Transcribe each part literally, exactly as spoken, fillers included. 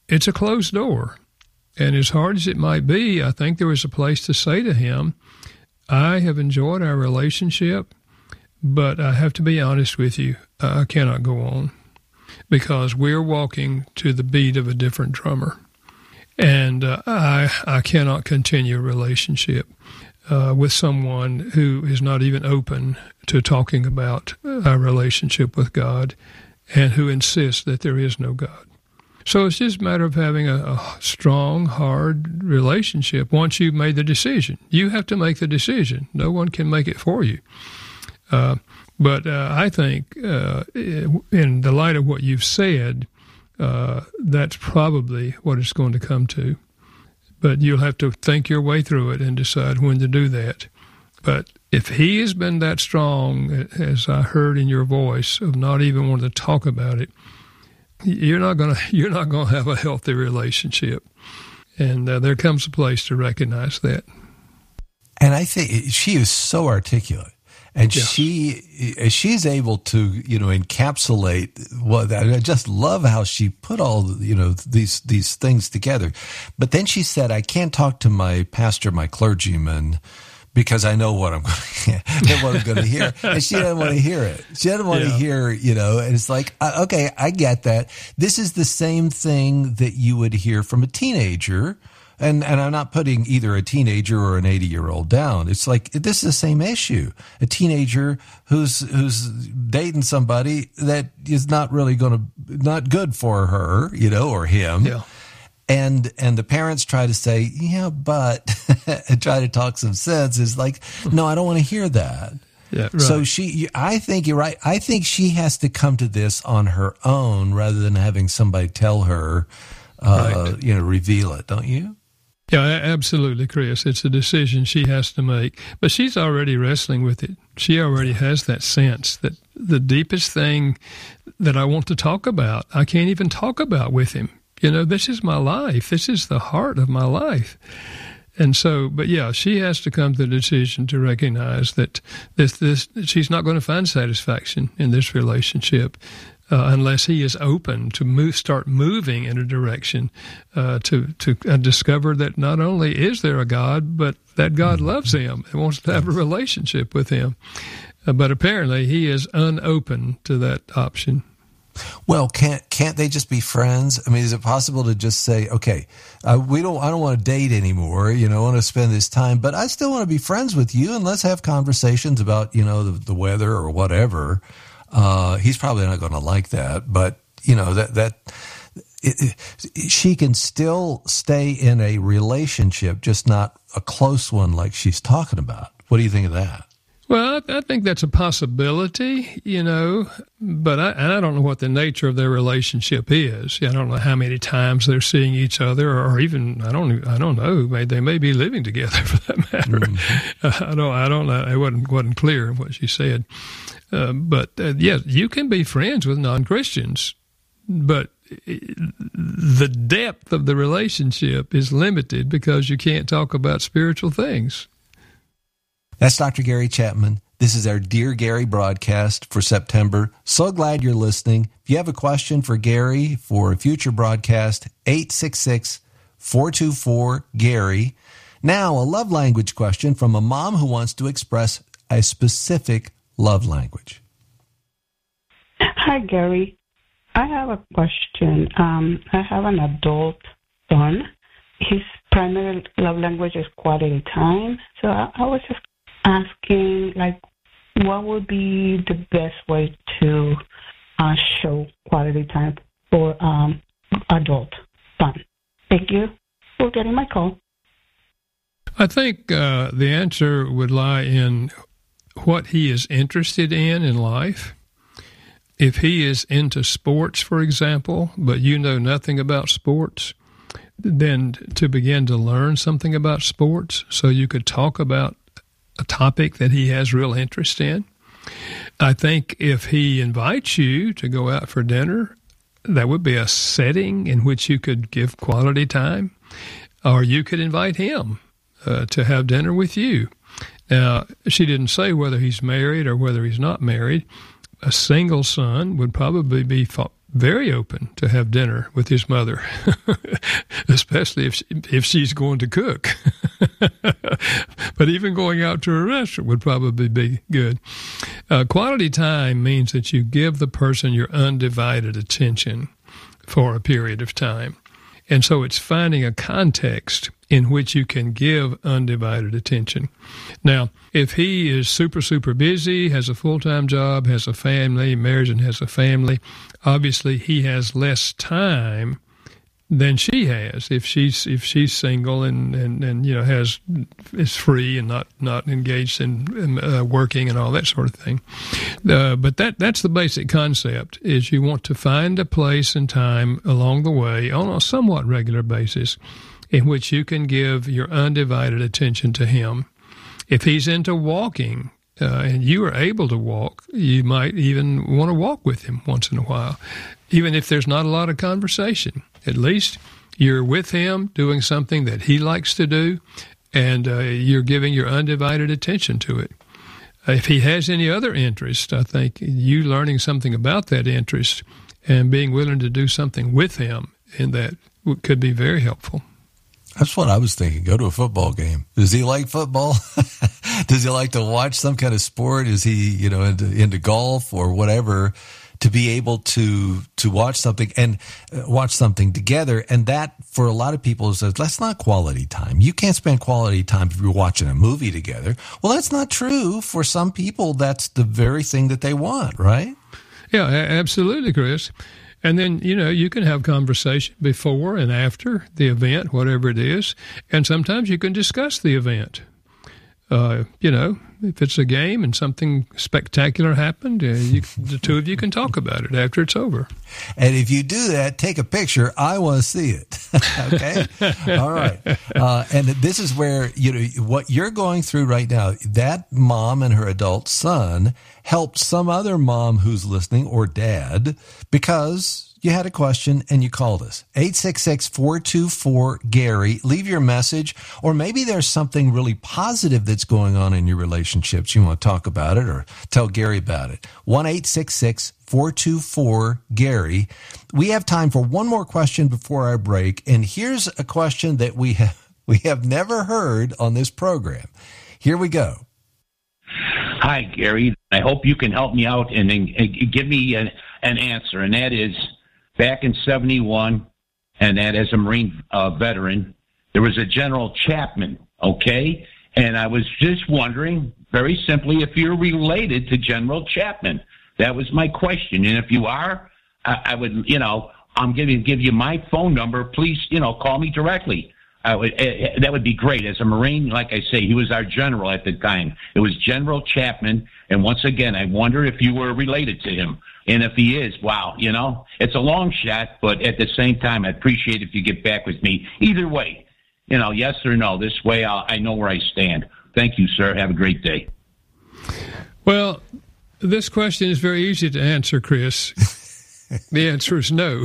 it's a closed door. And as hard as it might be, I think there was a place to say to him, I have enjoyed our relationship, but I have to be honest with you, I cannot go on because we're walking to the beat of a different drummer. And uh, I I cannot continue a relationship uh, with someone who is not even open to talking about our relationship with God and who insists that there is no God. So it's just a matter of having a, a strong, hard relationship once you've made the decision. You have to make the decision. No one can make it for you. Uh, but uh, I think uh, in the light of what you've said, uh, that's probably what it's going to come to. But you'll have to think your way through it and decide when to do that. But if he has been that strong, as I heard in your voice, of not even wanting to talk about it, you're not going to you're not going to have a healthy relationship. And uh, there comes a place to recognize that. And I think she is so articulate. And yeah. she she's able to, you know, encapsulate what I just love how she put all, you know, these these things together. But then she said, I can't talk to my pastor, my clergyman, because I know what I'm going to, what I'm going to hear. And she doesn't want to hear it. She doesn't want yeah. to hear, you know, and it's like, okay, I get that. This is the same thing that you would hear from a teenager. And and I'm not putting either a teenager or an eighty-year-old down. It's like, this is the same issue. A teenager who's who's dating somebody that is not really going to, not good for her, you know, or him. Yeah. And and the parents try to say, yeah, but, and try to talk some sense. Is like, no, I don't want to hear that. Yeah, right. So she, I think you're right. I think she has to come to this on her own rather than having somebody tell her, uh, right. you know, reveal it, don't you? Yeah, absolutely, Chris. It's a decision she has to make. But she's already wrestling with it. She already has that sense that the deepest thing that I want to talk about, I can't even talk about with him. You know, this is my life. This is the heart of my life. And so, but yeah, she has to come to the decision to recognize that this, this, she's not going to find satisfaction in this relationship. Uh, unless he is open to move, start moving in a direction uh, to to uh, discover that not only is there a God, but that God loves him and wants to have a relationship with him. Uh, but apparently, he is unopen to that option. Well, can't can't they just be friends? I mean, is it possible to just say, okay, uh, we don't, I don't want to date anymore. You know, I want to spend this time, but I still want to be friends with you, and let's have conversations about, you know, the, the weather or whatever. Uh, he's probably not going to like that, but you know, that, that it, it, she can still stay in a relationship, just not a close one like she's talking about. What do you think of that? Well, I, I think that's a possibility, you know, but I, and I don't know what the nature of their relationship is. I don't know how many times they're seeing each other, or even I don't, I don't know. They may be living together for that matter. Mm-hmm. Uh, I don't, I don't know. It wasn't wasn't clear what she said. Uh, but uh, yes, you can be friends with non-Christians, but the depth of the relationship is limited because you can't talk about spiritual things. That's Doctor Gary Chapman. This is our Dear Gary broadcast for September. So glad you're listening. If you have a question for Gary for a future broadcast, eight six six, four two four, Gary. Now, a love language question from a mom who wants to express a specific love language. Hi, Gary. I have a question. Um, I have an adult son. His primary love language is quality time. So I, I was just asking, like, what would be the best way to uh, show quality time for um, adult son? Thank you for getting my call. I think uh, the answer would lie in what he is interested in in life. If he is into sports, for example, but you know nothing about sports, then to begin to learn something about sports so you could talk about a topic that he has real interest in. I think if he invites you to go out for dinner, that would be a setting in which you could give quality time, or you could invite him uh, to have dinner with you. Now, she didn't say whether he's married or whether he's not married. A single son would probably be very open to have dinner with his mother, especially if she, if she's going to cook. But even going out to a restaurant would probably be good. Uh, quality time means that you give the person your undivided attention for a period of time. And so it's finding a context in which you can give undivided attention. Now, if he is super, super busy, has a full-time job, has a family, marries and has a family, obviously he has less time than she has. If she's if she's single and, and, and you know has is free and not, not engaged in uh, working and all that sort of thing. Uh, but that that's the basic concept, is you want to find a place and time along the way on a somewhat regular basis in which you can give your undivided attention to him. If he's into walking uh, and you are able to walk, you might even want to walk with him once in a while, even if there's not a lot of conversation. At least you're with him doing something that he likes to do, and uh, you're giving your undivided attention to it. If he has any other interest, I think you learning something about that interest and being willing to do something with him in that could be very helpful. That's what I was thinking. Go to a football game. Does he like football? Does he like to watch some kind of sport? Is he, you know, into, into golf or whatever? To be able to to watch something and uh, watch something together, and that for a lot of people is that's not quality time. You can't spend quality time if you're watching a movie together. Well, that's not true. For some people, that's the very thing that they want, right? Yeah, absolutely, Chris. And then, you know, you can have conversation before and after the event, whatever it is, and sometimes you can discuss the event. Uh, you know, if it's a game and something spectacular happened, uh, you, the two of you can talk about it after it's over. And if you do that, take a picture. I want to see it. Okay? All right. Uh, and this is where, you know, what you're going through right now, that mom and her adult son helped some other mom who's listening or dad because you had a question and you called us. eight six six, four two four, Gary. Leave your message. Or maybe there's something really positive that's going on in your relationships. You want to talk about it or tell Gary about it. one eight six six, four two four, Gary. We have time for one more question before our break. And here's a question that we have, we have never heard on this program. Here we go. Hi, Gary. I hope you can help me out and, and give me an, an answer. And that is, back in seventy-one, and that as a Marine uh, veteran, there was a General Chapman, okay? And I was just wondering, very simply, if you're related to General Chapman. That was my question. And if you are, I, I would, you know, I'm going to give you my phone number. Please, you know, call me directly. I would, uh, that would be great. As a Marine, like I say, he was our general at the time. It was General Chapman. And once again, I wonder if you were related to him. And if he is, wow, you know, it's a long shot, but at the same time, I'd appreciate if you get back with me. Either way, you know, yes or no. This way I'll, I know where I stand. Thank you, sir. Have a great day. Well, this question is very easy to answer, Chris. The answer is no.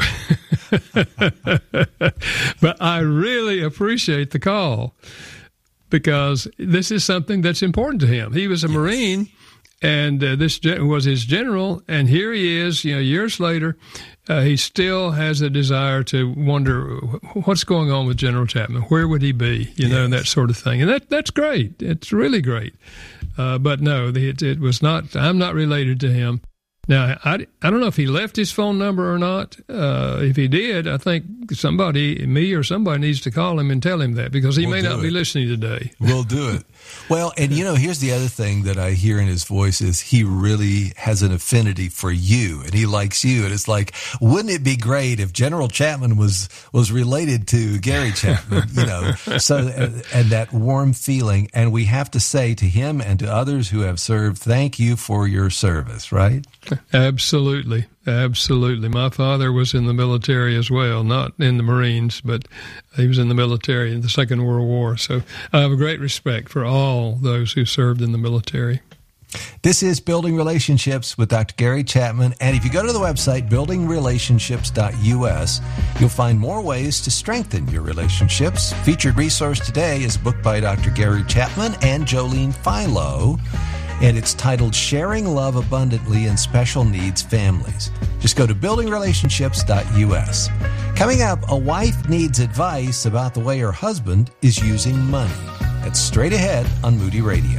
But I really appreciate the call because this is something that's important to him. He was a Marine. And uh, this was his general, and here he is, you know, years later, uh, he still has a desire to wonder what's going on with General Chapman. Where would he be, you know, yes. and that sort of thing. And that that's great. It's really great. Uh, but no, it, it was not, I'm not related to him. Now, I, I don't know if he left his phone number or not. Uh, if he did, I think somebody, me or somebody needs to call him and tell him that because he we'll may not it. be listening today. We'll do it. Well, and you know, here's the other thing that I hear in his voice is he really has an affinity for you and he likes you. And it's like, wouldn't it be great if General Chapman was, was related to Gary Chapman, you know, so, and, and that warm feeling. And we have to say to him and to others who have served, thank you for your service, right? Absolutely. Absolutely. My father was in the military as well, not in the Marines, but he was in the military in the Second World War. So I have a great respect for all those who served in the military. This is Building Relationships with Doctor Gary Chapman. And if you go to the website, building relationships dot U S, you'll find more ways to strengthen your relationships. Featured resource today is a book by Doctor Gary Chapman and Jolene Philo. And it's titled Sharing Love Abundantly in Special Needs Families. Just go to building relationships dot U S. Coming up, a wife needs advice about the way her husband is using money. That's straight ahead on Moody Radio.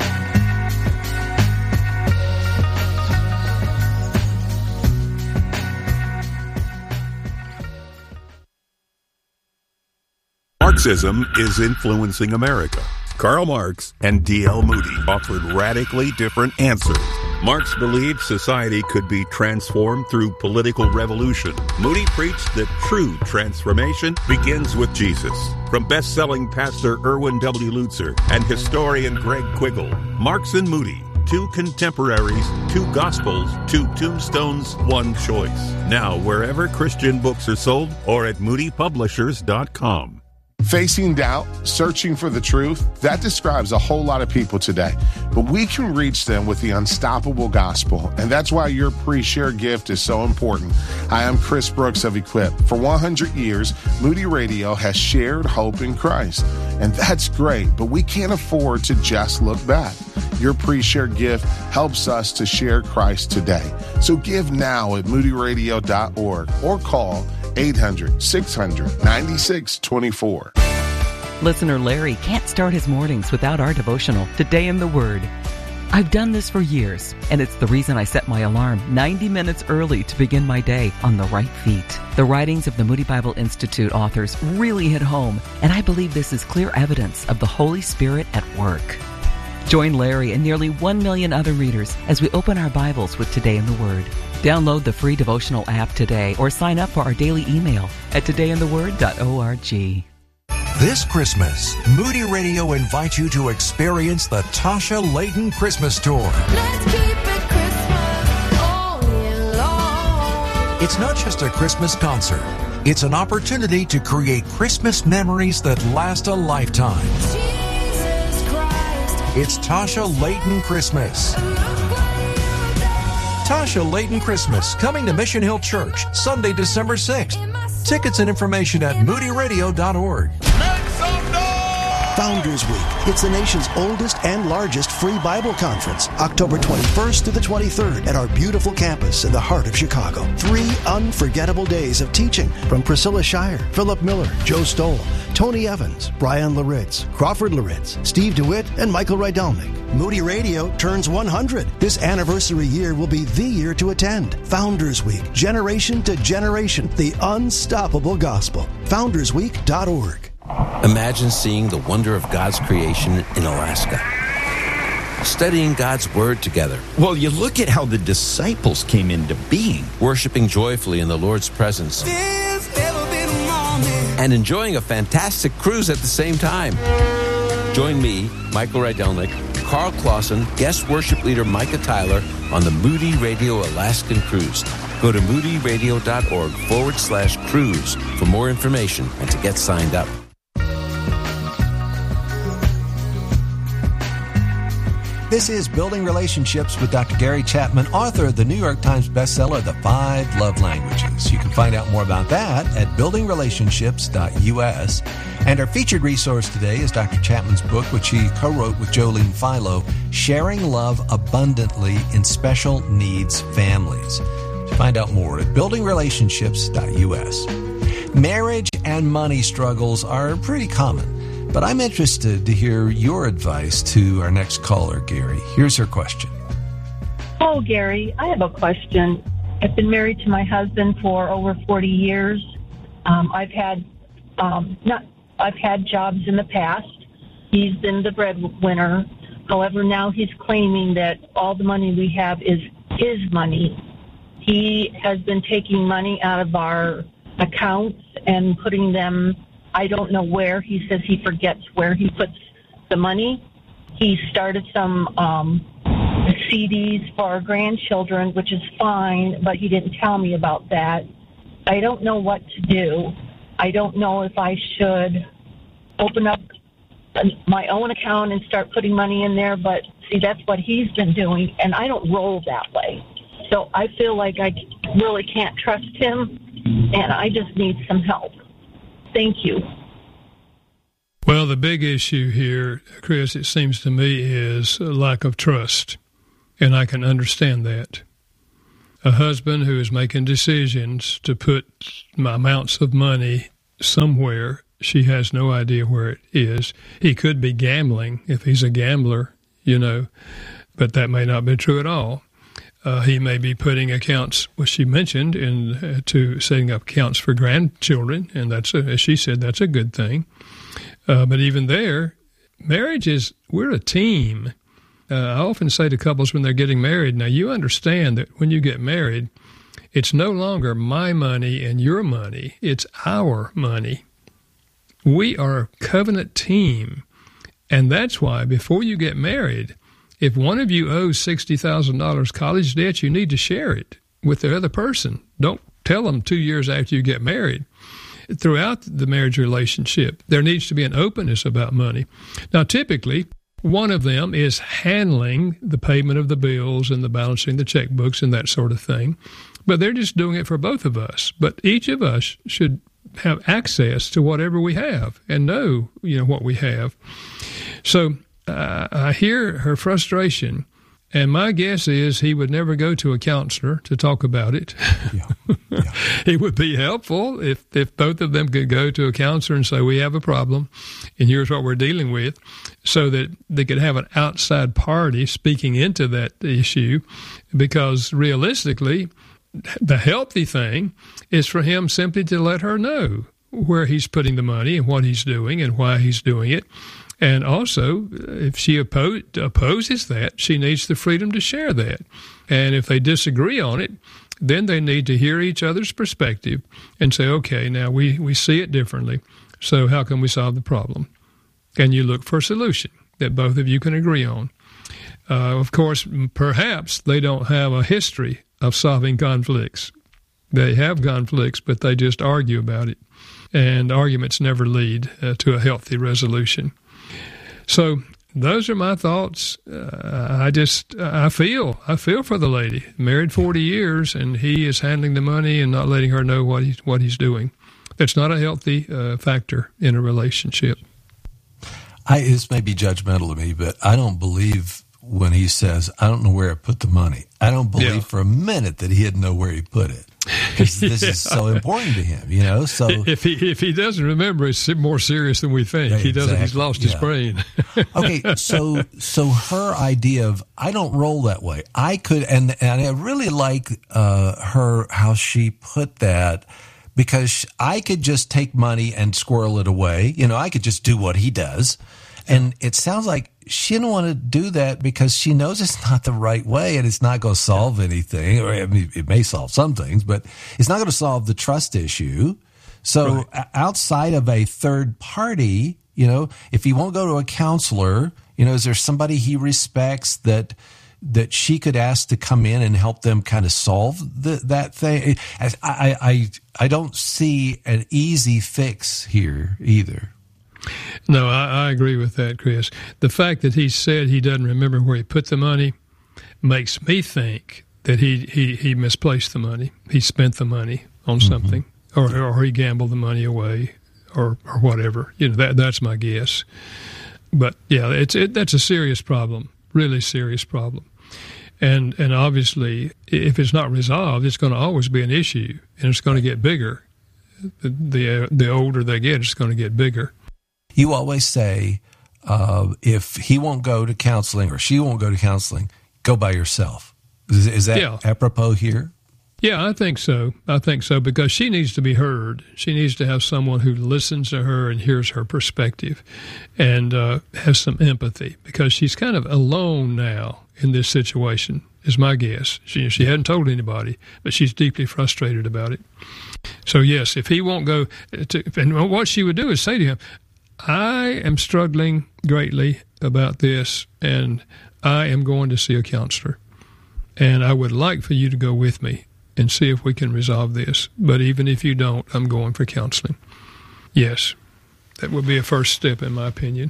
Marxism is influencing America. Karl Marx and D L Moody offered radically different answers. Marx believed society could be transformed through political revolution. Moody preached that true transformation begins with Jesus. From best-selling pastor Erwin W. Lutzer and historian Greg Quiggle, Marx and Moody, two contemporaries, two gospels, two tombstones, one choice. Now, wherever Christian books are sold or at moody publishers dot com. Facing doubt, searching for the truth, that describes a whole lot of people today. But we can reach them with the unstoppable gospel, and that's why your pre-share gift is so important. Hi, I'm Chris Brooks of Equip. For one hundred years, Moody Radio has shared hope in Christ, and that's great, but we can't afford to just look back. Your pre-share gift helps us to share Christ today. So give now at moody radio dot org or call eight hundred, six hundred, ninety-six twenty-four. Listener Larry can't start his mornings without our devotional, Today in the Word. I've done this for years, and it's the reason I set my alarm ninety minutes early to begin my day on the right feet. The writings of the Moody Bible Institute authors really hit home, and I believe this is clear evidence of the Holy Spirit at work. Join Larry and nearly one million other readers as we open our Bibles with Today in the Word. Download the free devotional app today or sign up for our daily email at today in the word dot org. This Christmas, Moody Radio invites you to experience the Tasha Layton Christmas Tour. Let's keep it Christmas all year long. It's not just a Christmas concert. It's an opportunity to create Christmas memories that last a lifetime. Jesus Christ. It's Tasha Layton Christmas. Tasha Layton Christmas, coming to Mission Hill Church, Sunday, December sixth. Tickets and information at moody radio dot org. Founders Week. It's the nation's oldest and largest free Bible conference, October twenty-first to the twenty-third at our beautiful campus in the heart of Chicago. Three unforgettable days of teaching from Priscilla Shire, Philip Miller, Joe Stoll, Tony Evans, Brian Laritz, Crawford Laritz, Steve DeWitt, and Michael Rydelnik. Moody Radio turns one hundred. This anniversary year will be the year to attend. Founders Week, generation to generation, the unstoppable gospel. founders week dot org. Imagine seeing the wonder of God's creation in Alaska. Studying God's Word together. Well, you look at how the disciples came into being. Worshiping joyfully in the Lord's presence. There's never been a moment. And enjoying a fantastic cruise at the same time. Join me, Michael Rydelnik, Carl Clausen, guest worship leader Micah Tyler on the Moody Radio Alaskan Cruise. Go to moody radio dot org forward slash cruise for more information and to get signed up. This is Building Relationships with Doctor Gary Chapman, author of the New York Times bestseller, The Five Love Languages. You can find out more about that at building relationships dot U S. And our featured resource today is Doctor Chapman's book, which he co-wrote with Jolene Philo, Sharing Love Abundantly in Special Needs Families. To find out more at building relationships dot U S. Marriage and money struggles are pretty common. But I'm interested to hear your advice to our next caller, Gary. Here's her question. Oh, Gary, I have a question. I've been married to my husband for over forty years. Um, I've had um, not I've had jobs in the past. He's been the breadwinner. However, now he's claiming that all the money we have is his money. He has been taking money out of our accounts and putting them, I don't know where. He says he forgets where he puts the money. He started some um, C Ds for our grandchildren, which is fine, but he didn't tell me about that. I don't know what to do. I don't know if I should open up my own account and start putting money in there, but see, that's what he's been doing, and I don't roll that way. So I feel like I really can't trust him, and I just need some help. Thank you. Well, the big issue here, Chris, it seems to me, is a lack of trust, and I can understand that. a husband who is making decisions to put amounts of money somewhere. She has no idea where it is. He could be gambling if he's a gambler, you know, but that may not be true at all. Uh, he may be putting accounts, what she mentioned, in uh, to setting up accounts for grandchildren, and that's, a, as she said, that's a good thing. Uh, but even there, marriage is, we're a team. Uh, I often say to couples when they're getting married, now you understand that when you get married, it's no longer my money and your money, it's our money. We are a covenant team, and that's why before you get married, if one of you owes sixty thousand dollars college debt, you need to share it with the other person. Don't tell them two years after you get married. Throughout the marriage relationship, there needs to be an openness about money. Now, typically, one of them is handling the payment of the bills and the balancing the checkbooks and that sort of thing, but they're just doing it for both of us. But each of us should have access to whatever we have and know, you know, what we have. So uh, I hear her frustration, and my guess is he would never go to a counselor to talk about it. Yeah. Yeah. It would be helpful if, if both of them could go to a counselor and say, we have a problem, and here's what we're dealing with, so that they could have an outside party speaking into that issue, because realistically, the healthy thing is for him simply to let her know where he's putting the money and what he's doing and why he's doing it. And also, if she oppo- opposes that, she needs the freedom to share that. And if they disagree on it, then they need to hear each other's perspective and say, okay, now we, we see it differently, so how can we solve the problem? And you look for a solution that both of you can agree on. Uh, of course, perhaps they don't have a history of solving conflicts. They have conflicts, but they just argue about it. And arguments never lead uh, to a healthy resolution. So those are my thoughts. Uh, I just, I feel, I feel for the lady. Married forty years, and he is handling the money and not letting her know what he's, what he's doing. That's not a healthy uh, factor in a relationship. I, this may be judgmental of me, but I don't believe when he says, I don't know where I put the money. I don't believe yeah. for a minute that he didn't know where he put it. Because this yeah. is so important to him, you know. So if he if he doesn't remember, it's more serious than we think. Yeah, he doesn't. Exactly. He's lost his yeah. brain. Okay, so so her idea of I don't roll that way. I could, and and I really like uh, her how she put that, because I could just take money and squirrel it away. You know, I could just do what he does. And it sounds like she didn't want to do that because she knows it's not the right way and it's not going to solve anything. Or I mean, it may solve some things, but it's not going to solve the trust issue. So right. outside of a third party, you know, if he won't go to a counselor, you know, is there somebody he respects that that she could ask to come in and help them kind of solve the, that thing? I, I, I, I don't see an easy fix here either. No, I, I agree with that, Chris. The fact that he said he doesn't remember where he put the money makes me think that he, he, he misplaced the money. He spent the money on mm-hmm. something, or or he gambled the money away, or, or whatever. You know, that that's my guess. But yeah, it's it, that's a serious problem, really serious problem. And and obviously, if it's not resolved, it's going to always be an issue, and it's going to get bigger. The the, the older they get, it's going to get bigger. You always say, uh, if he won't go to counseling or she won't go to counseling, go by yourself. Is, is that yeah. apropos here? Yeah, I think so. I think so, because she needs to be heard. She needs to have someone who listens to her and hears her perspective and uh, has some empathy, because she's kind of alone now in this situation, is my guess. She, she hadn't told anybody, but she's deeply frustrated about it. So, yes, if he won't go to, and what she would do is say to him, I am struggling greatly about this, and I am going to see a counselor, and I would like for you to go with me and see if we can resolve this. But even if you don't, I'm going for counseling. Yes, that would be a first step, in my opinion.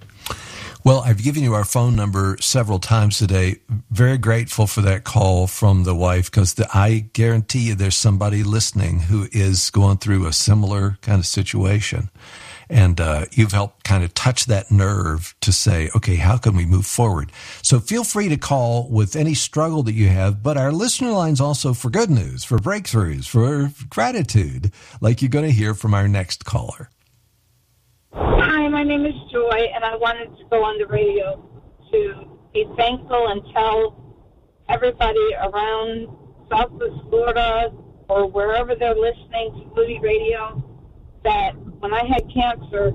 Well, I've given you our phone number several times today. Very grateful for that call from the wife, because I guarantee you there's somebody listening who is going through a similar kind of situation. And uh, you've helped kind of touch that nerve to say, okay, how can we move forward? So feel free to call with any struggle that you have, but our listener line's also for good news, for breakthroughs, for gratitude, like you're going to hear from our next caller. Hi, my name is Joy, and I wanted to go on the radio to be thankful and tell everybody around Southwest Florida or wherever they're listening to Moody Radio that when I had cancer,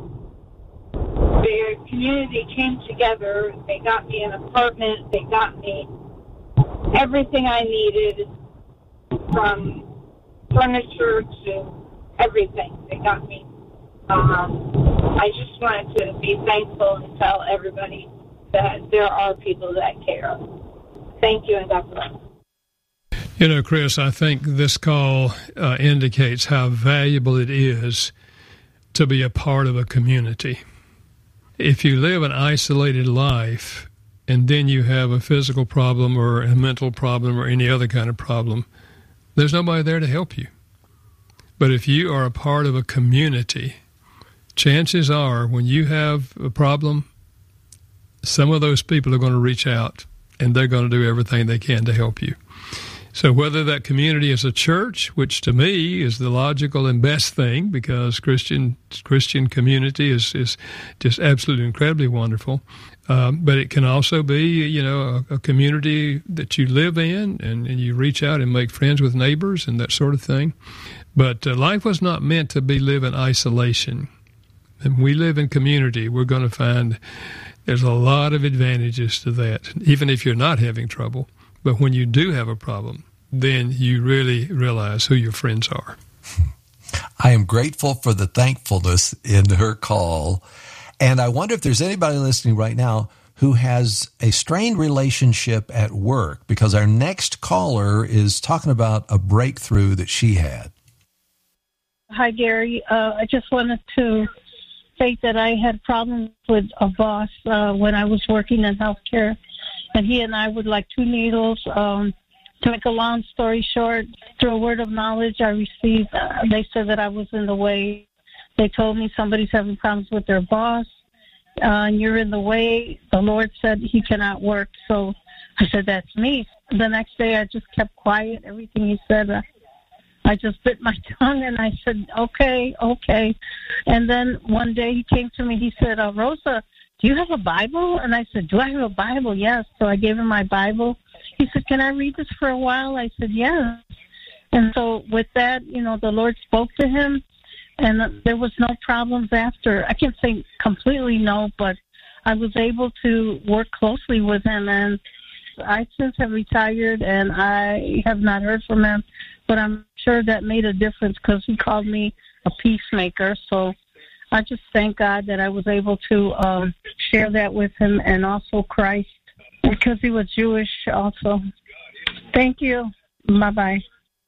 their community came together. They got me an apartment. They got me everything I needed, from furniture to everything. They got me. Um, I just wanted to be thankful and tell everybody that there are people that care. Thank you, and God bless. You know, Chris, I think this call uh, indicates how valuable it is to be a part of a community. If you live an isolated life and then you have a physical problem or a mental problem or any other kind of problem, there's nobody there to help you. But if you are a part of a community, chances are when you have a problem, some of those people are going to reach out and they're going to do everything they can to help you. So whether that community is a church, which to me is the logical and best thing because Christian Christian community is, is just absolutely incredibly wonderful, um, but it can also be, you know, a, a community that you live in and, and you reach out and make friends with neighbors and that sort of thing. But uh, life was not meant to be lived in isolation. And we live in community, we're going to find there's a lot of advantages to that, even if you're not having trouble. But when you do have a problem, then you really realize who your friends are. I am grateful for the thankfulness in her call. And I wonder if there's anybody listening right now who has a strained relationship at work, because our next caller is talking about a breakthrough that she had. Hi, Gary. Uh, I just wanted to state that I had problems with a boss uh, when I was working in healthcare. And he and I would like two needles. Um, to make a long story short, through a word of knowledge I received, uh, they said that I was in the way. They told me somebody's having problems with their boss, uh, and you're in the way. The Lord said he cannot work. So I said, that's me. The next day I just kept quiet. Everything he said, uh, I just bit my tongue, and I said, okay, okay. And then one day he came to me. He said, uh, Rosa, do you have a Bible? And I said, do I have a Bible? Yes. So I gave him my Bible. He said, can I read this for a while? I said, yes. And so with that, you know, the Lord spoke to him, and there was no problems after. I can't say completely no, but I was able to work closely with him. And I since have retired, and I have not heard from him, but I'm sure that made a difference because he called me a peacemaker. So I just thank God that I was able to um, share that with him, and also Christ, because he was Jewish also. Thank you. Bye-bye.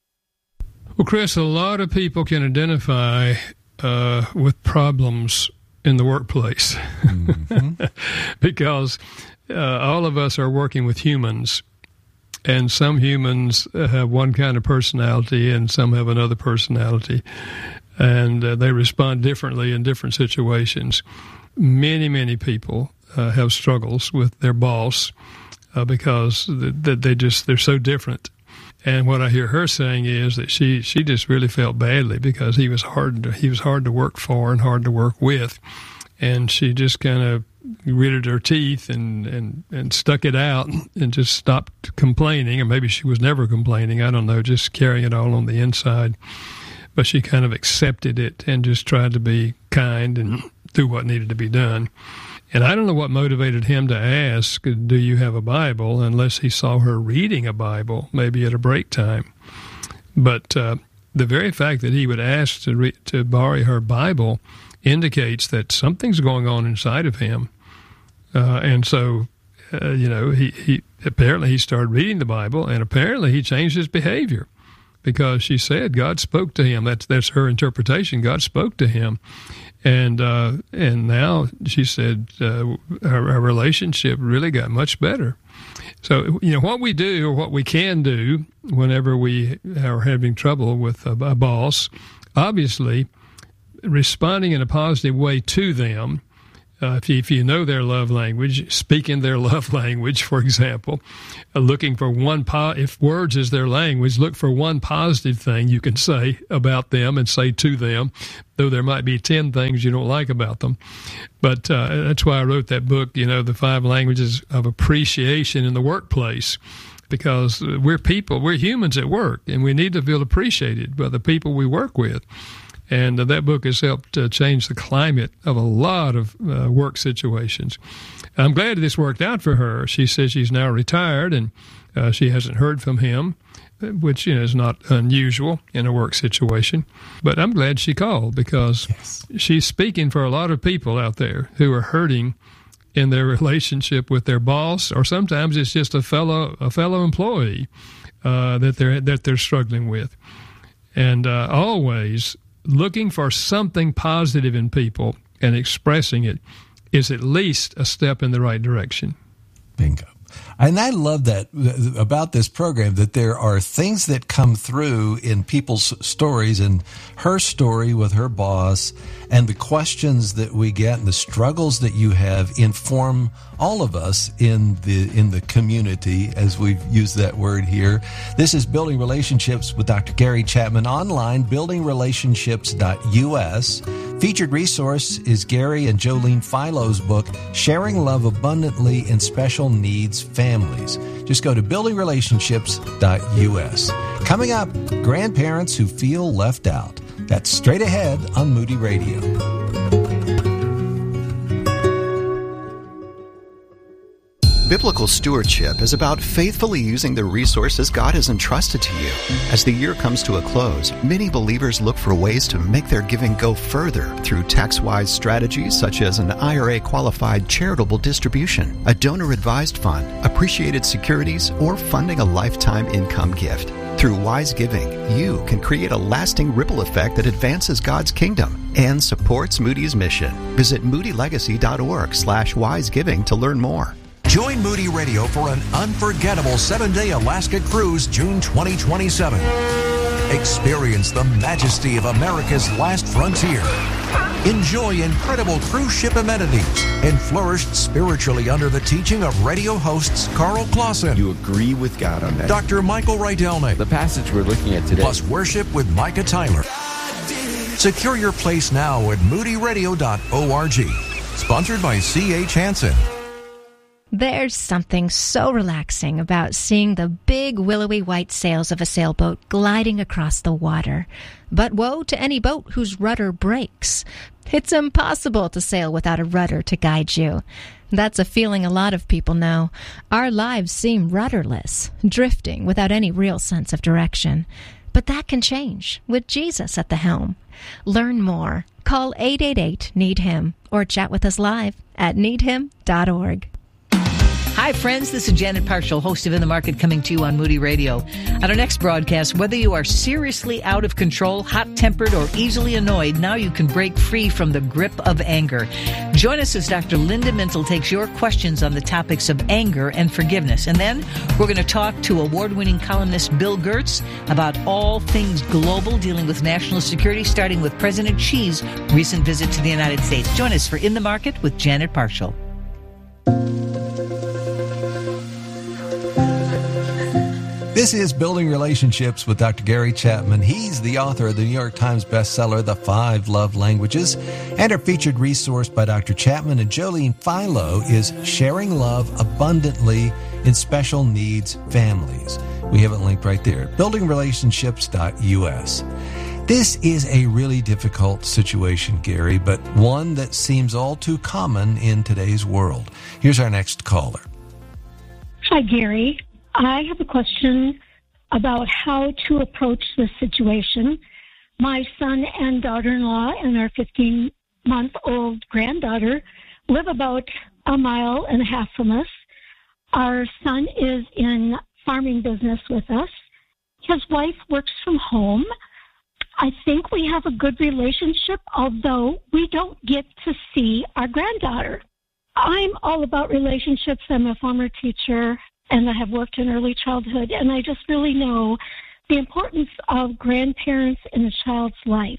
Well, Chris, a lot of people can identify uh, with problems in the workplace mm-hmm. because uh, all of us are working with humans, and some humans have one kind of personality and some have another personality. And uh, they respond differently in different situations. Many, many people uh, have struggles with their boss uh, because th- th- they just they're so different. And what I hear her saying is that she, she just really felt badly because he was hard to, he was hard to work for and hard to work with, and she just kind of gritted her teeth and, and, and stuck it out and just stopped complaining, or maybe she was never complaining. I don't know, just carrying it all on the inside. But she kind of accepted it and just tried to be kind and do what needed to be done. And I don't know what motivated him to ask, do you have a Bible, unless he saw her reading a Bible, maybe at a break time. But uh, the very fact that he would ask to, re- to borrow her Bible indicates that something's going on inside of him. Uh, and so, uh, you know, he, he apparently he started reading the Bible, and apparently he changed his behavior. Because she said God spoke to him. That's that's her interpretation. God spoke to him, and uh, and now she said uh, our, our relationship really got much better. So you know what we do, or what we can do, whenever we are having trouble with a, a boss. Obviously, responding in a positive way to them. Uh, if, you, if you know their love language, speaking their love language, for example, uh, looking for one, po- if words is their language, look for one positive thing you can say about them and say to them, though there might be ten things you don't like about them. But uh, that's why I wrote that book, you know, The Five Languages of Appreciation in the Workplace, because we're people, we're humans at work, and we need to feel appreciated by the people we work with. And uh, that book has helped uh, change the climate of a lot of uh, work situations. I'm glad this worked out for her. She says she's now retired, and uh, she hasn't heard from him, which, you know, is not unusual in a work situation. But I'm glad she called, because yes. she's speaking for a lot of people out there who are hurting in their relationship with their boss, or sometimes it's just a fellow a fellow employee uh, that they're that they're struggling with. And uh, always looking for something positive in people and expressing it is at least a step in the right direction. Bingo. And I love that about this program, that there are things that come through in people's stories, and her story with her boss, and the questions that we get and the struggles that you have inform all of us in the in the community, as we've used that word here. This is Building Relationships with Doctor Gary Chapman, online, building relationships dot U S. Featured resource is Gary and Jolene Philo's book, Sharing Love Abundantly in Special Needs Families. Just go to building relationships dot U S. Coming up, grandparents who feel left out. That's straight ahead on Moody Radio. Biblical stewardship is about faithfully using the resources God has entrusted to you. As the year comes to a close, many believers look for ways to make their giving go further through tax-wise strategies such as an I R A-qualified charitable distribution, a donor-advised fund, appreciated securities, or funding a lifetime income gift. Through wise giving, you can create a lasting ripple effect that advances God's kingdom and supports Moody's mission. Visit moody legacy dot org slash wise giving to learn more. Join Moody Radio for an unforgettable seven-day Alaska cruise June twenty twenty-seven. Experience the majesty of America's last frontier. Enjoy incredible cruise ship amenities and flourish spiritually under the teaching of radio hosts Carl Clausen. You agree with God on that. Doctor Michael Rydelnik. The passage we're looking at today. Plus worship with Micah Tyler. Secure your place now at moody radio dot org. Sponsored by C H Hansen. There's something so relaxing about seeing the big willowy white sails of a sailboat gliding across the water. But woe to any boat whose rudder breaks. It's impossible to sail without a rudder to guide you. That's a feeling a lot of people know. Our lives seem rudderless, drifting without any real sense of direction. But that can change with Jesus at the helm. Learn more. Call eight eight eight, need him or chat with us live at need him dot org. Hi, friends. This is Janet Parshall, host of In the Market, coming to you on Moody Radio. On our next broadcast, whether you are seriously out of control, hot-tempered, or easily annoyed, now you can break free from the grip of anger. Join us as Doctor Linda Mintle takes your questions on the topics of anger and forgiveness. And then we're going to talk to award-winning columnist Bill Gertz about all things global, dealing with national security, starting with President Xi's recent visit to the United States. Join us for In the Market with Janet Parshall. This is Building Relationships with Doctor Gary Chapman. He's the author of the New York Times bestseller, The Five Love Languages. And our featured resource by Doctor Chapman and Jolene Philo is Sharing Love Abundantly in Special Needs Families. We have it linked right there, building relationships dot U S. This is a really difficult situation, Gary, but one that seems all too common in today's world. Here's our next caller. Hi, Gary. I have a question about how to approach this situation. My son and daughter-in-law and our fifteen-month-old granddaughter live about a mile and a half from us. Our son is in farming business with us. His wife works from home. I think we have a good relationship, although we don't get to see our granddaughter. I'm all about relationships. I'm a former teacher, and I have worked in early childhood, and I just really know the importance of grandparents in a child's life.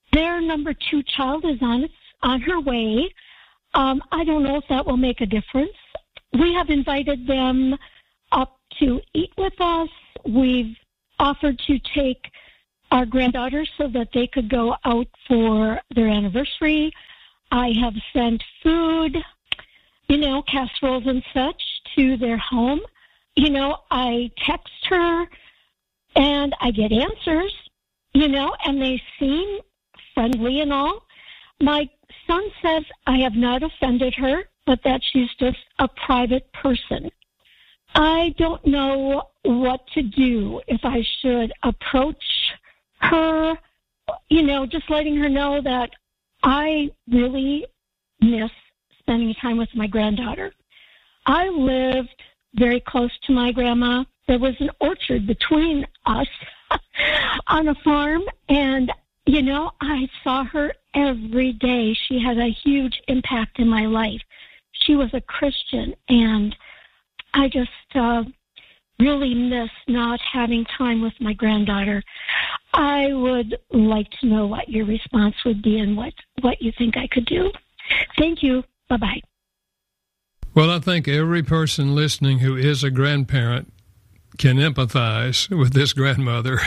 their number two child is on its, on her way. Um, I don't know if that will make a difference. We have invited them up to eat with us. We've offered to take our granddaughters so that they could go out for their anniversary. I have sent food, you know, casseroles and such to their home. You know, I text her and I get answers, you know, and they seem friendly and all. My son says I have not offended her, but that she's just a private person. I don't know what to do, if I should approach her, you know, just letting her know that I really miss spending time with my granddaughter. I lived very close to my grandma. There was an orchard between us on a farm, and, you know, I saw her every day. She had a huge impact in my life. She was a Christian, and I just uh, really miss not having time with my granddaughter. I would like to know what your response would be and what, what you think I could do. Thank you. Bye-bye. Well, I think every person listening who is a grandparent can empathize with this grandmother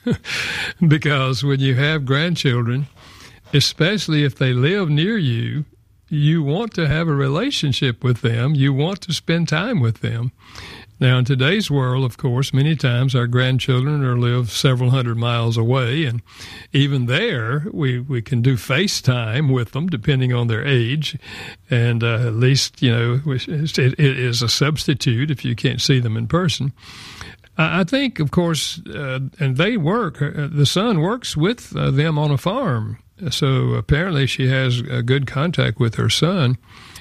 because when you have grandchildren, especially if they live near you, you want to have a relationship with them. You want to spend time with them. Now, in today's world, of course, many times our grandchildren are live several hundred miles away, and even there, we, we can do FaceTime with them, depending on their age, and uh, at least, you know, it, it is a substitute if you can't see them in person. I think, of course, uh, and they work, uh, the son works with uh, them on a farm, so apparently she has a good contact with her son.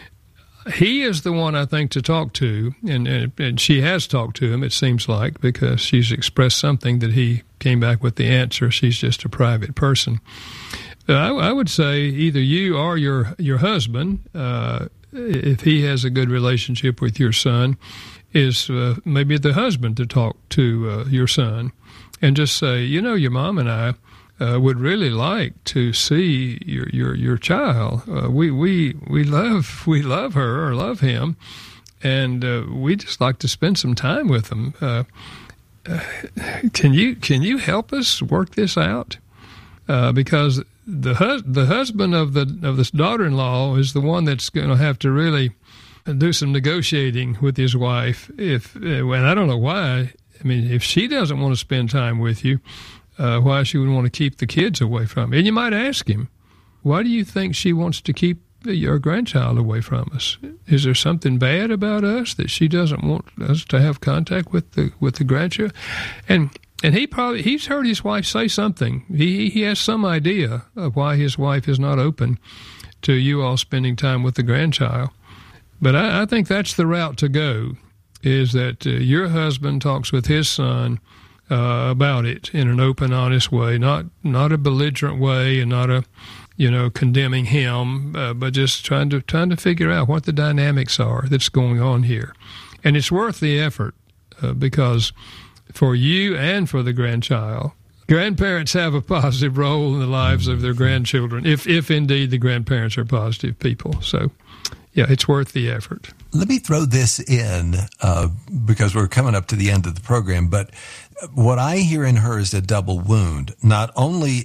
He is the one, I think, to talk to, and, and, and she has talked to him, it seems like, because she's expressed something that he came back with the answer. She's just a private person. Uh, I, I would say either you or your, your husband, uh, if he has a good relationship with your son, is uh, maybe the husband to talk to uh, your son and just say, you know, your mom and I Uh, would really like to see your your your child. Uh, we we we love we love her or love him, and uh, we just like to spend some time with them. Uh, uh, can you can you help us work this out? Uh, because the hus- the husband of the of this daughter-in-law is the one that's going to have to really do some negotiating with his wife. If uh, and I don't know why. I mean, if she doesn't want to spend time with you, Uh, why she would want to keep the kids away from you. And you might ask him, why do you think she wants to keep your grandchild away from us? Is there something bad about us that she doesn't want us to have contact with the with the grandchild? And and he probably he's heard his wife say something. He he has some idea of why his wife is not open to you all spending time with the grandchild. But I, I think that's the route to go, is that uh, your husband talks with his son Uh, about it in an open, honest way, not not a belligerent way, and not a, you know, condemning him, uh, but just trying to trying to figure out what the dynamics are that's going on here, and it's worth the effort uh, because for you and for the grandchild, grandparents have a positive role in the lives of their grandchildren, if if indeed the grandparents are positive people. So, yeah, it's worth the effort. Let me throw this in uh, because we're coming up to the end of the program, but what I hear in her is a double wound. Not only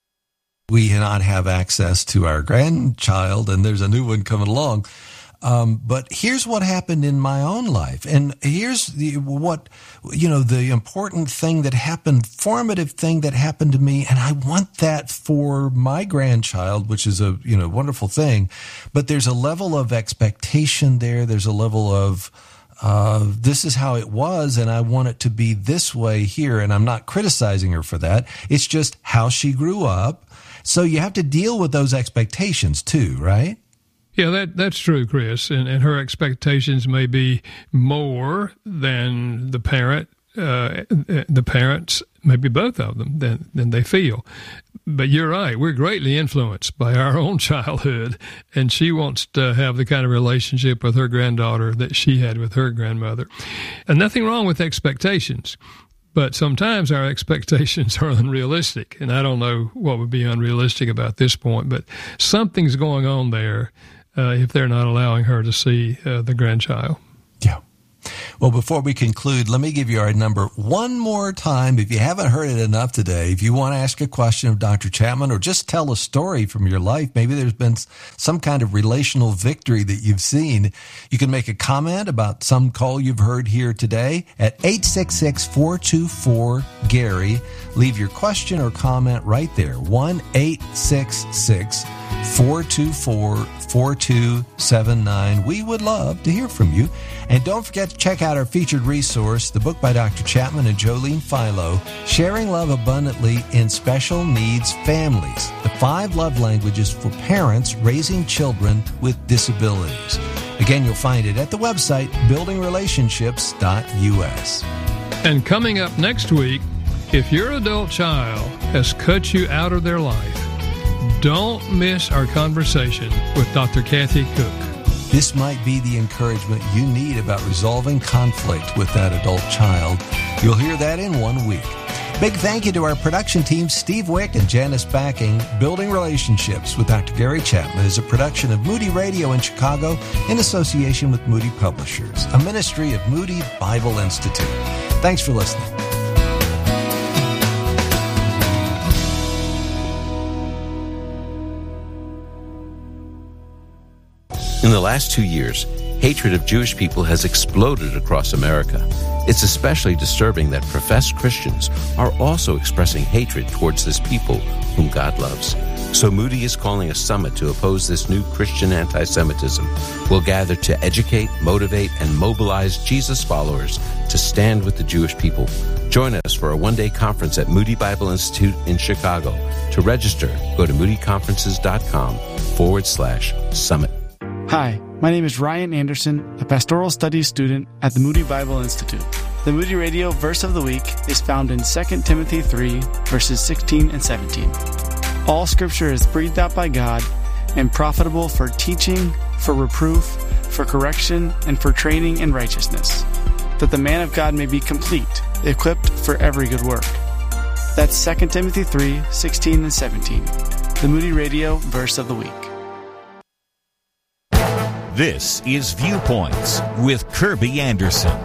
we not have access to our grandchild, and there's a new one coming along, um, but here's what happened in my own life. And here's the, what, you know, the important thing that happened, formative thing that happened to me. And I want that for my grandchild, which is a, you know, wonderful thing. But there's a level of expectation there. There's a level of, Uh, this is how it was, and I want it to be this way here, and I'm not criticizing her for that. It's just how she grew up. So you have to deal with those expectations too, right? Yeah, that that's true, Chris. And, and her expectations may be more than the parent, uh, the parents, maybe both of them, than, than they feel. But you're right. We're greatly influenced by our own childhood, and she wants to have the kind of relationship with her granddaughter that she had with her grandmother. And nothing wrong with expectations. But sometimes our expectations are unrealistic, and I don't know what would be unrealistic about this point, but something's going on there uh, if they're not allowing her to see uh, the grandchild. Yeah. Well, before we conclude, let me give you our number one more time. If you haven't heard it enough today, if you want to ask a question of Doctor Chapman or just tell a story from your life, maybe there's been some kind of relational victory that you've seen, you can make a comment about some call you've heard here today at eight six six, four two four, Gary. Leave your question or comment right there, one eight six six, four two four, four two seven nine. We would love to hear from you. And don't forget to check out our featured resource, the book by Doctor Chapman and Jolene Philo, Sharing Love Abundantly in Special Needs Families, the five love languages for parents raising children with disabilities. Again, you'll find it at the website, building relationships dot U S. And coming up next week, if your adult child has cut you out of their life, don't miss our conversation with Doctor Kathy Cook. This might be the encouragement you need about resolving conflict with that adult child. You'll hear that in one week. Big thank you to our production team, Steve Wick and Janice Backing. Building Relationships with Doctor Gary Chapman is a production of Moody Radio in Chicago in association with Moody Publishers, a ministry of Moody Bible Institute. Thanks for listening. In the last two years, hatred of Jewish people has exploded across America. It's especially disturbing that professed Christians are also expressing hatred towards this people whom God loves. So Moody is calling a summit to oppose this new Christian anti-Semitism. We'll gather to educate, motivate, and mobilize Jesus followers to stand with the Jewish people. Join us for a one-day conference at Moody Bible Institute in Chicago. To register, go to moodyconferences.com forward slash summit. Hi, my name is Ryan Anderson, a pastoral studies student at the Moody Bible Institute. The Moody Radio Verse of the Week is found in Second Timothy three, verses sixteen and seventeen. All Scripture is breathed out by God and profitable for teaching, for reproof, for correction, and for training in righteousness, that the man of God may be complete, equipped for every good work. That's Second Timothy three, sixteen and seventeen. The Moody Radio Verse of the Week. This is Viewpoints with Kirby Anderson.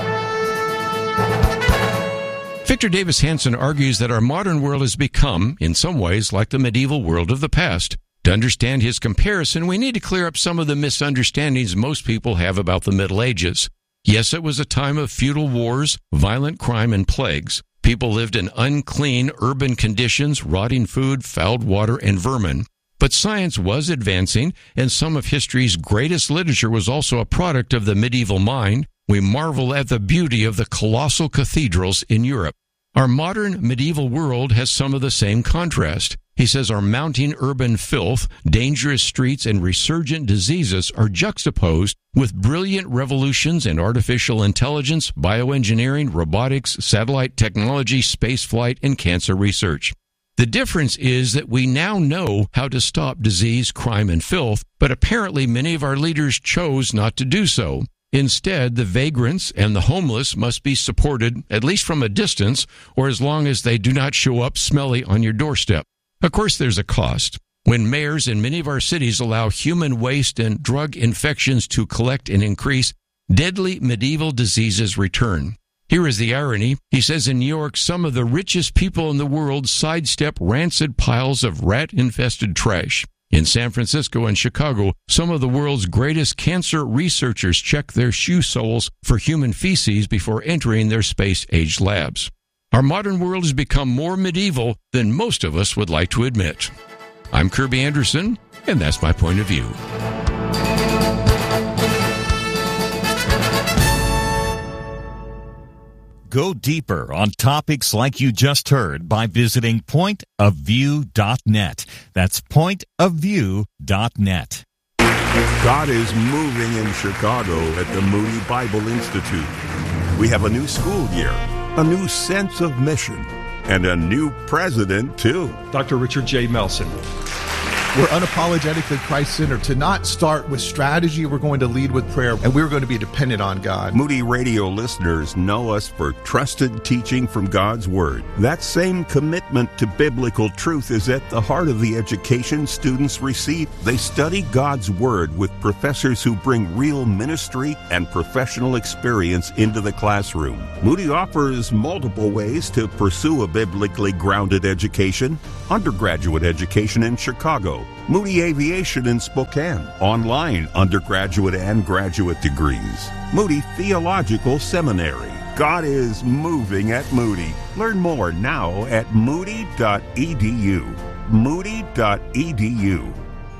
Victor Davis Hanson argues that our modern world has become, in some ways, like the medieval world of the past. To understand his comparison, we need to clear up some of the misunderstandings most people have about the Middle Ages. Yes, it was a time of feudal wars, violent crime, and plagues. People lived in unclean urban conditions, rotting food, fouled water, and vermin. But science was advancing, and some of history's greatest literature was also a product of the medieval mind. We marvel at the beauty of the colossal cathedrals in Europe. Our modern medieval world has some of the same contrast. He says our mounting urban filth, dangerous streets, and resurgent diseases are juxtaposed with brilliant revolutions in artificial intelligence, bioengineering, robotics, satellite technology, spaceflight, and cancer research. The difference is that we now know how to stop disease, crime, and filth, but apparently many of our leaders chose not to do so. Instead, the vagrants and the homeless must be supported, at least from a distance, or as long as they do not show up smelly on your doorstep. Of course, there's a cost. When mayors in many of our cities allow human waste and drug infections to collect and increase, deadly medieval diseases return. Here is the irony. He says in New York, some of the richest people in the world sidestep rancid piles of rat-infested trash. In San Francisco and Chicago, some of the world's greatest cancer researchers check their shoe soles for human feces before entering their space-age labs. Our modern world has become more medieval than most of us would like to admit. I'm Kirby Anderson, and that's my point of view. Go deeper on topics like you just heard by visiting point of view dot net. That's point of view dot net. God is moving in Chicago at the Moody Bible Institute. We have a new school year, a new sense of mission, and a new president, too. Doctor Richard J. Melson. We're unapologetically Christ-centered. To not start with strategy, we're going to lead with prayer, and we're going to be dependent on God. Moody Radio listeners know us for trusted teaching from God's Word. That same commitment to biblical truth is at the heart of the education students receive. They study God's Word with professors who bring real ministry and professional experience into the classroom. Moody offers multiple ways to pursue a biblically grounded education: undergraduate education in Chicago, Moody Aviation in Spokane, online undergraduate and graduate degrees, Moody Theological Seminary. God is moving at Moody. Learn more now at moody dot e d u. moody dot e d u.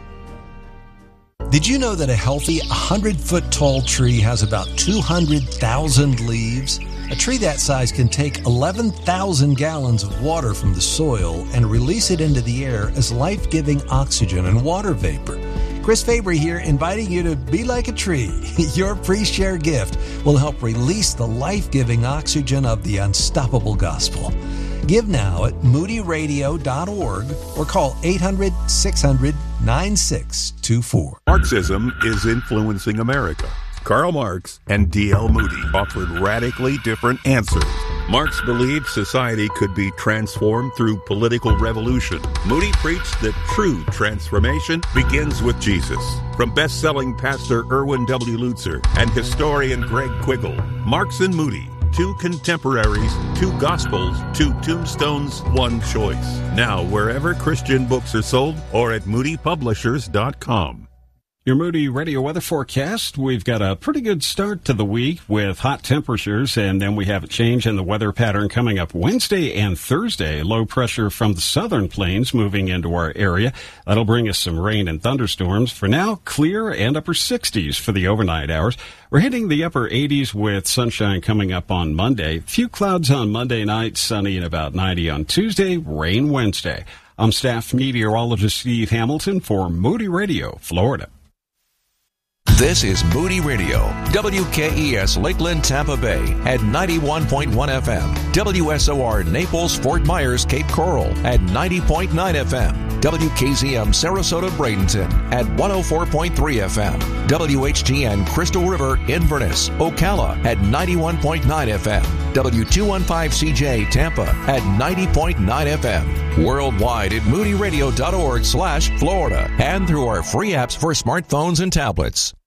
Did you know that a healthy one hundred foot tall tree has about two hundred thousand leaves? A tree that size can take eleven thousand gallons of water from the soil and release it into the air as life-giving oxygen and water vapor. Chris Fabry here, inviting you to be like a tree. Your pre-share gift will help release the life-giving oxygen of the unstoppable gospel. Give now at moody radio dot org or call eight hundred, six hundred, nine six two four. Marxism is influencing America. Karl Marx and D L Moody offered radically different answers. Marx believed society could be transformed through political revolution. Moody preached that true transformation begins with Jesus. From best-selling pastor Erwin W. Lutzer and historian Greg Quiggle, Marx and Moody, two contemporaries, two gospels, two tombstones, one choice. Now, wherever Christian books are sold or at moody publishers dot com. Your Moody Radio weather forecast. We've got a pretty good start to the week with hot temperatures, and then we have a change in the weather pattern coming up Wednesday and Thursday. Low pressure from the southern plains moving into our area. That'll bring us some rain and thunderstorms. For now, clear and upper sixties for the overnight hours. We're hitting the upper eighties with sunshine coming up on Monday. Few clouds on Monday night, sunny and about ninety on Tuesday, rain Wednesday. I'm staff meteorologist Steve Hamilton for Moody Radio, Florida. This is Moody Radio, W K E S Lakeland, Tampa Bay at ninety-one point one F M, W S O R Naples, Fort Myers, Cape Coral at ninety point nine F M, W K Z M Sarasota, Bradenton at one oh four point three F M, W H T N Crystal River, Inverness, Ocala at ninety-one point nine F M, W two fifteen C J Tampa at ninety point nine F M, worldwide at moody radio dot org slash Florida, and through our free apps for smartphones and tablets.